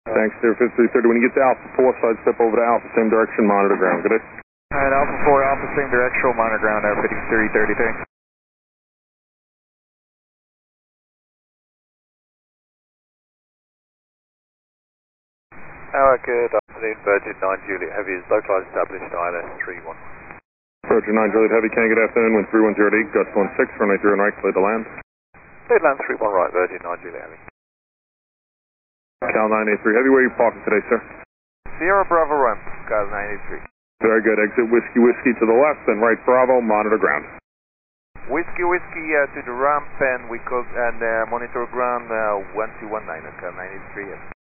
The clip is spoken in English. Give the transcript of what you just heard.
Thanks, Sierra 5330. When you get to Alpha 4, side step over to Alpha, same direction, monitor ground. Good day. Alright, Alpha 4, Alpha, same directional, monitor ground, 5333. Good afternoon, Virgin 9 Juliet Heavy is localized established ILS 31. Virgin 9 Juliet Heavy, can good afternoon, wind 3108, gust 16, runway 30 right, clear to land. Clear land 31 right, Virgin 9 Juliet Heavy. Cal 983 Heavy, where are you parking today, sir? Sierra Bravo Run, Cal 983. Very good, exit Whiskey Whiskey to the left, and right Bravo, monitor ground. Whiskey Whiskey to the ramp, and we monitor ground 1219 at Cal 983.